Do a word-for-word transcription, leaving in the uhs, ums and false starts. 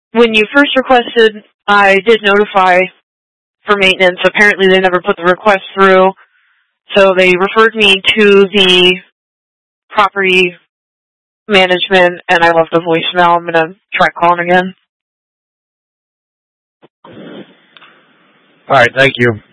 when you first requested, I did notify for maintenance. Apparently they never put the request through, so they referred me to the property management, and I left a voicemail. I'm going to try calling again. All right, thank you.